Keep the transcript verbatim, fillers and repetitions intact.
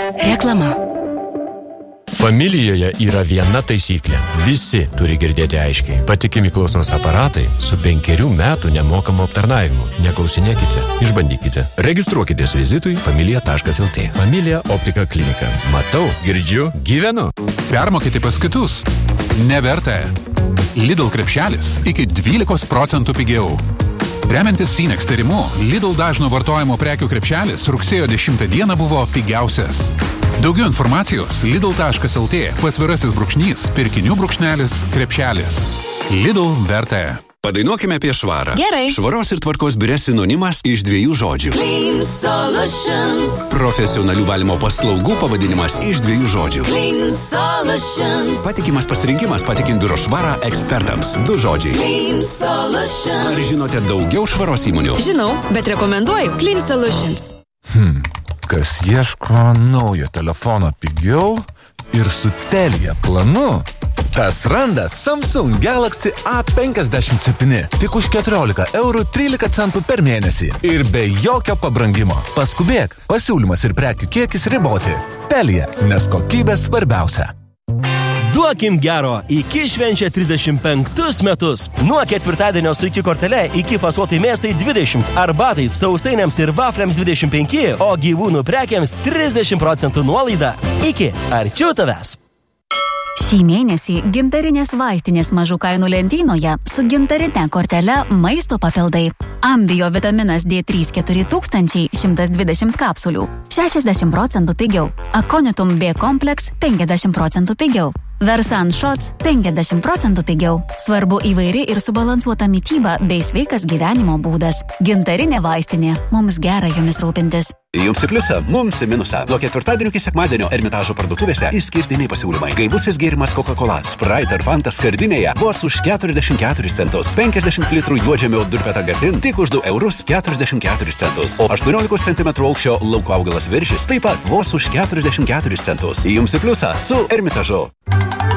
Reklama. Familijoje yra viena taisyklė. Visi turi girdėti aiškiai. Patikimi klausos aparatai su penkerių metų nemokamu aptarnavimu. Neklausinėkite, išbandykite. Registruokitės vizitui familija taškas el tė. Familija optika klinika. Matau, girdžiu, gyvenu. Permokyti pas kitus. Neverta. Lidl krepšelis iki dvylikos procentų pigiau. Remiantis Sinex tyrimu, Lidl dažno vartojimo prekių krepšelis rugsėjo dešimtą dieną buvo pigiausias. Daugiau informacijos lidl taškas el tė, pasvirasis brūkšnys, pirkinių brūkšnelis, krepšelis. Lidl verta. Padainuokime apie švarą. Gerai. Švaros ir tvarkos biure sinonimas iš dviejų žodžių. Clean Solutions. Profesionalių valymo paslaugų pavadinimas iš dviejų žodžių. Clean Solutions. Patikimas pasirinkimas patikint biuro švarą ekspertams. Du žodžiai. Clean Solutions. Ar žinote daugiau švaros įmonių? Žinau, bet rekomenduoju Clean Solutions. Hmm. Kas ieško naujo telefono pigiau ir su Telia planu, tas randa Samsung Galaxy A penkiasdešimt septyni. Tik už keturiolika eurų trylika centų per mėnesį. Ir be jokio pabrangimo. Paskubėk, pasiūlymas ir prekių kiekis riboti. Telia, nes kokybė svarbiausia. Duokim gero, iki švenčia trisdešimt penktus metus. Nuo ketvirtadienio su iki kortele, iki fasuotai mėsai dvidešimt, arbatai, sausainiams ir vafliams dvidešimt penki, o gyvūnų prekiams trisdešimt procentų nuolaida. Iki, arčiau tavęs. Šį mėnesį gintarinės vaistinės mažų kainų lentynoje su gintarine kortele maisto papildai. Ambio vitaminas D trys keturi tūkstančiai šimtas dvidešimt kapsulių, šešiasdešimt procentų pigiau. Aconitum B kompleks penkiasdešimt procentų pigiau. Versan Shots penkiasdešimt procentų pigiau. Svarbu įvairi ir subalansuota mityba bei sveikas gyvenimo būdas. Gintarinė vaistinė. Mums gera jomis rūpintis. Jums į pliusą, mums į minusą. Nuo ketvirtadienio iki sekmadienio Ermitažo parduotuvėse išskirtiniai pasiūlymai. Gaivusis gėrimas Coca-Cola, Sprite ar Fanta skardinėje vos už keturiasdešimt keturis centus. penkiasdešimt litrų juodžemio durpeta gardin tik už du eurus keturiasdešimt keturis centus. O aštuoniolikos centimetrų aukščio lauko augalas viršis taip pat vos už keturiasdešimt keturis centus. Jums į pliusą su Ermitažu.